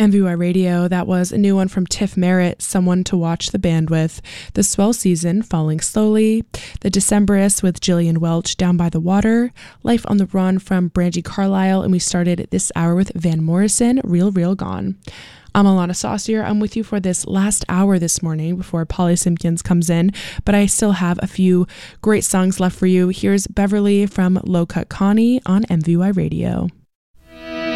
MVY Radio, that was a new one from Tiff Merritt, Someone to Watch the Band With. The Swell Season, Falling Slowly. The Decemberists with Jillian Welch, Down by the Water. Life on the Run from Brandi Carlile. And we started this hour with Van Morrison, Real Real Gone. I'm Alana Saucier. I'm with you for this last hour this morning before Polly Simpkins comes in, but I still have a few great songs left for you. Here's Beverly from Low Cut Connie on MVY Radio.